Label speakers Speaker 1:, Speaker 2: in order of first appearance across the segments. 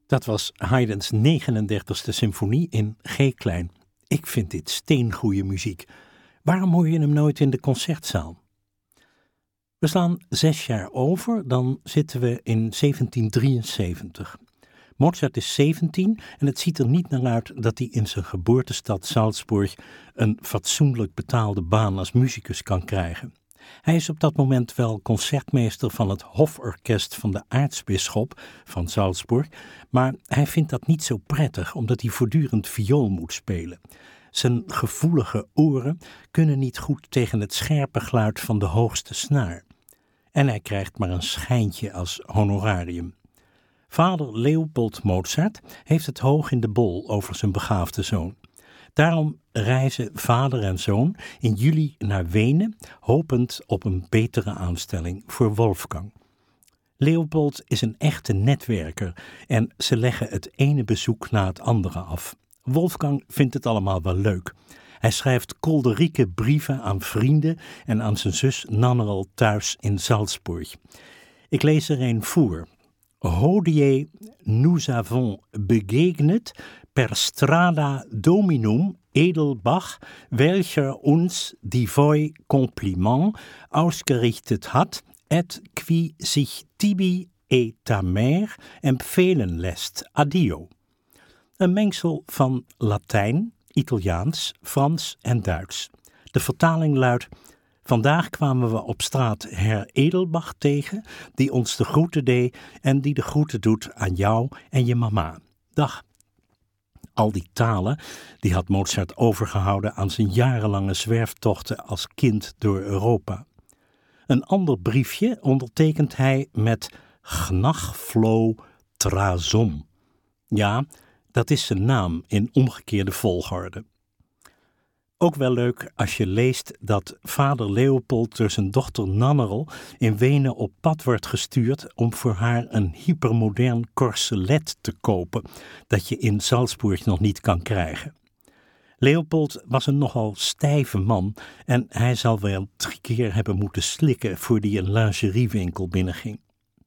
Speaker 1: Dat was Haydn's 39e symfonie in G-klein. Ik vind dit steengoeie muziek. Waarom hoor je hem nooit in de concertzaal? We slaan 6 jaar over, dan zitten we in 1773. Mozart is 17 en het ziet er niet naar uit dat hij in zijn geboortestad Salzburg een fatsoenlijk betaalde baan als muzikus kan krijgen. Hij is op dat moment wel concertmeester van het hoforkest van de aartsbisschop van Salzburg, maar hij vindt dat niet zo prettig omdat hij voortdurend viool moet spelen. Zijn gevoelige oren kunnen niet goed tegen het scherpe geluid van de hoogste snaar. En hij krijgt maar een schijntje als honorarium. Vader Leopold Mozart heeft het hoog in de bol over zijn begaafde zoon. Daarom reizen vader en zoon in juli naar Wenen, hopend op een betere aanstelling voor Wolfgang. Leopold is een echte netwerker en ze leggen het ene bezoek na het andere af. Wolfgang vindt het allemaal wel leuk. Hij schrijft kolderieke brieven aan vrienden en aan zijn zus Nannerl thuis in Salzburg. Ik lees er een voor. Hodie nous avons begegnet per strada dominum Edelbach, welcher uns die voi compliment ausgerichtet hat, et qui sich tibi et ta mère empfehlen lässt. Addio. Een mengsel van Latijn, Italiaans, Frans en Duits. De vertaling luidt: vandaag kwamen we op straat Herr Edelbach tegen, die ons de groeten deed en die de groeten doet aan jou en je mama. Dag. Al die talen, die had Mozart overgehouden aan zijn jarenlange zwerftochten als kind door Europa. Een ander briefje ondertekent hij met Gnachflo Trazom. Ja, dat is zijn naam in omgekeerde volgorde. Ook wel leuk als je leest dat vader Leopold door zijn dochter Nannerl in Wenen op pad wordt gestuurd om voor haar een hypermodern corselet te kopen, dat je in Salzburg nog niet kan krijgen. Leopold was een nogal stijve man en hij zal wel 3 keer hebben moeten slikken voordat hij een lingeriewinkel binnenging.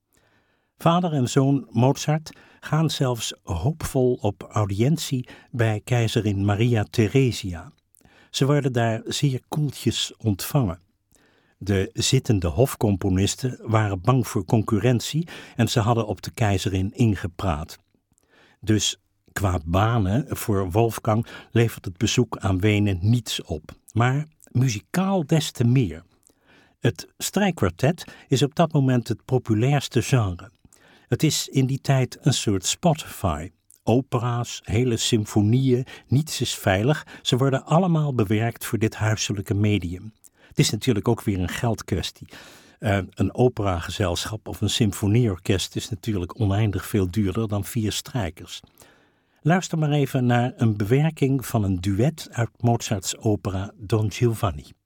Speaker 1: Vader en zoon Mozart gaan zelfs hoopvol op audiëntie bij keizerin Maria Theresia. Ze worden daar zeer koeltjes ontvangen. De zittende hofcomponisten waren bang voor concurrentie en ze hadden op de keizerin ingepraat. Dus qua banen voor Wolfgang levert het bezoek aan Wenen niets op, maar muzikaal des te meer. Het strijkkwartet is op dat moment het populairste genre. Het is in die tijd een soort Spotify. Opera's, hele symfonieën, niets is veilig. Ze worden allemaal bewerkt voor dit huiselijke medium. Het is natuurlijk ook weer een geldkwestie. Een operagezelschap of een symfonieorkest is natuurlijk oneindig veel duurder dan 4 strijkers. Luister maar even naar een bewerking van een duet uit Mozarts opera Don Giovanni.